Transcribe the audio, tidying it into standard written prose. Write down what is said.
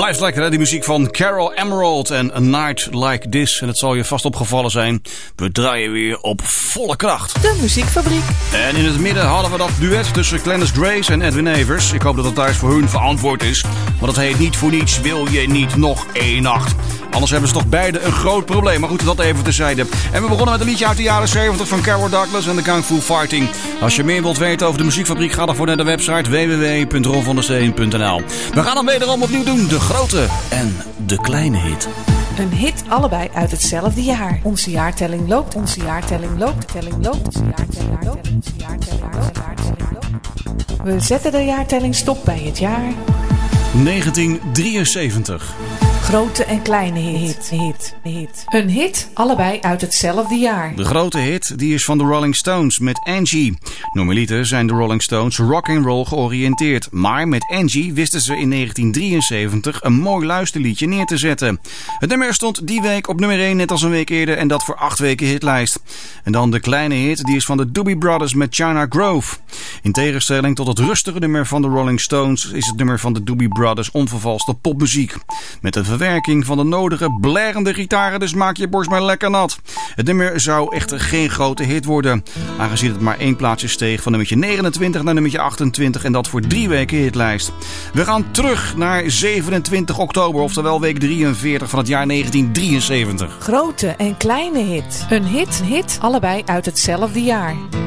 Blijft lekker, hè? Die muziek van Carol Emerald en A Night Like This. En het zal je vast opgevallen zijn. We draaien weer op volle kracht. De Muziekfabriek. En in het midden hadden we dat duet tussen Glennis Grace en Edwin Evers. Ik hoop dat het thuis voor hun verantwoord is. Want het heet niet voor niets wil je niet nog één nacht. Anders hebben ze toch beide een groot probleem. Maar goed, dat even terzijde. En we begonnen met een liedje uit de jaren 70 van Carol Douglas en de Kung Fu Fighting. Als je meer wilt weten over de Muziekfabriek, ga dan voor naar de website www.ronvandesteen.nl. We gaan hem wederom opnieuw doen. De grote en de kleine hit. Een hit allebei uit hetzelfde jaar. Onze jaartelling loopt, onze jaartelling loopt, telling loopt, onze jaartelling loopt, onze jaartelling loopt. We zetten de jaartelling stop bij het jaar 1973. Grote en kleine hit. Een hit, allebei uit hetzelfde jaar. De grote hit die is van de Rolling Stones met Angie. Normaliter zijn de Rolling Stones rock'n'roll georiënteerd. Maar met Angie wisten ze in 1973 een mooi luisterliedje neer te zetten. Het nummer stond die week op nummer 1, net als een week eerder. En dat voor 8 weken hitlijst. En dan de kleine hit, die is van de Doobie Brothers met China Grove. In tegenstelling tot het rustige nummer van de Rolling Stones is het nummer van de Doobie Brothers onvervalste popmuziek. Met een verwerking van de nodige blerende gitaren, dus maak je borst maar lekker nat. Het nummer zou echter geen grote hit worden, aangezien het maar 1 plaatsje steeg van nummertje 29 naar nummertje 28 en dat voor 3 weken hitlijst. We gaan terug naar 27 oktober, oftewel week 43 van het jaar 1973. Grote en kleine hit. Een hit, allebei uit hetzelfde jaar.